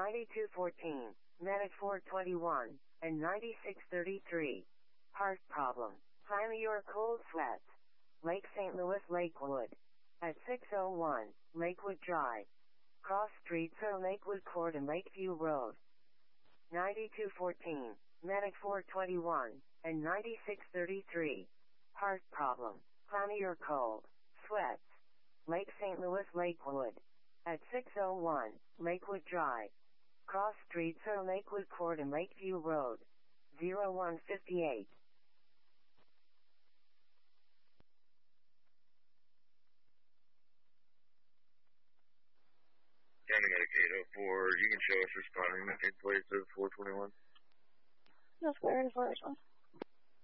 9214, Medic 421, and 9633. Heart problem. Pioneer cold sweats. Lake St. Louis Lakewood. At 601, Lakewood Drive. Cross Streets on Lakewood Court and Lakeview Road. 9214, Medic 421, and 9633. Heart problem. Clammy or cold. Sweats. Lake St. Louis Lakewood. At 601, Lakewood Drive. Cross Streets on Lakewood Court and Lakeview Road. 0158. County Medic 804, you can show us responding in place of 421. That's clear, 421.